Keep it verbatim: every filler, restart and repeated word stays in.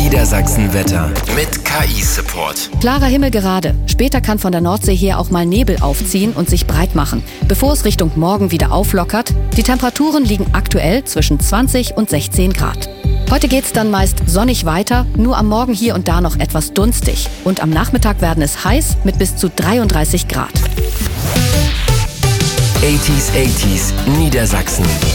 Niedersachsen-Wetter mit K I-Support. Klarer Himmel gerade. Später kann von der Nordsee her auch mal Nebel aufziehen und sich breit machen, bevor es Richtung Morgen wieder auflockert. Die Temperaturen liegen aktuell zwischen zwanzig und sechzehn Grad. Heute geht's dann meist sonnig weiter, nur am Morgen hier und da noch etwas dunstig. Und am Nachmittag werden es heiß mit bis zu dreiunddreißig Grad. achtziger achtziger Niedersachsen.